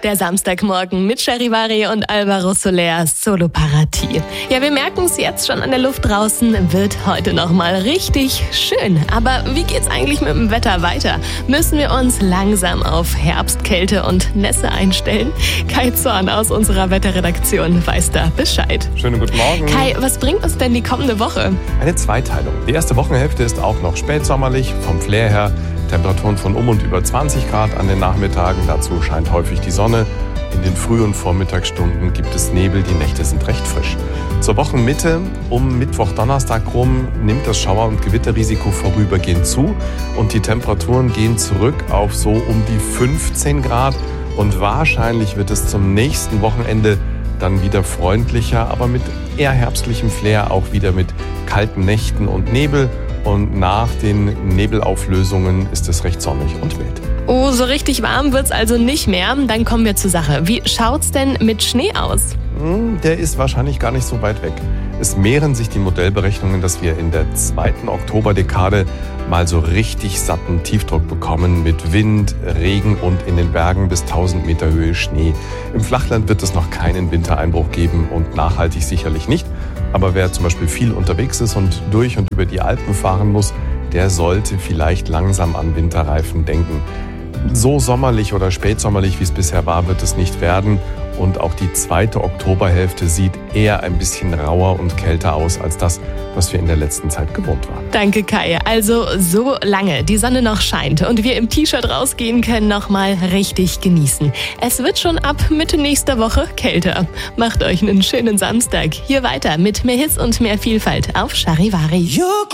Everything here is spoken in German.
Der Samstagmorgen mit Charivari und Alvaro Soler, Soloparty. Ja, wir merken es jetzt schon an der Luft draußen, wird heute nochmal richtig schön. Aber wie geht's eigentlich mit dem Wetter weiter? Müssen wir uns langsam auf Herbstkälte und Nässe einstellen? Kai Zorn aus unserer Wetterredaktion weiß da Bescheid. Schönen guten Morgen. Kai, was bringt uns denn die kommende Woche? Eine Zweiteilung. Die erste Wochenhälfte ist auch noch spätsommerlich, vom Flair her. Temperaturen von und über 20 Grad an den Nachmittagen. Dazu scheint häufig die Sonne. In den frühen Vormittagsstunden gibt es Nebel. Die Nächte sind recht frisch. Zur Wochenmitte um Mittwoch, Donnerstag rum nimmt das Schauer- und Gewitterrisiko vorübergehend zu. Und die Temperaturen gehen zurück auf so um die 15 Grad. Und wahrscheinlich wird es zum nächsten Wochenende dann wieder freundlicher, aber mit eher herbstlichem Flair, auch wieder mit kalten Nächten und Nebel. Und nach den Nebelauflösungen ist es recht sonnig und mild. Oh, so richtig warm wird's also nicht mehr. Dann kommen wir zur Sache. Wie schaut's denn mit Schnee aus? Der ist wahrscheinlich gar nicht so weit weg. Es mehren sich die Modellberechnungen, dass wir in der 2. Oktoberdekade mal so richtig satten Tiefdruck bekommen mit Wind, Regen und in den Bergen bis 1000 Meter Höhe Schnee. Im Flachland wird es noch keinen Wintereinbruch geben und nachhaltig sicherlich nicht. Aber wer zum Beispiel viel unterwegs ist und durch und über die Alpen fahren muss, der sollte vielleicht langsam an Winterreifen denken. So sommerlich oder spätsommerlich, wie es bisher war, wird es nicht werden. Und auch die 2. Oktoberhälfte sieht eher ein bisschen rauer und kälter aus als das, was wir in der letzten Zeit gewohnt waren. Danke, Kai. Also so lange die Sonne noch scheint und wir im T-Shirt rausgehen können, noch mal richtig genießen. Es wird schon ab Mitte nächster Woche kälter. Macht euch einen schönen Samstag. Hier weiter mit mehr Hits und mehr Vielfalt auf Charivari.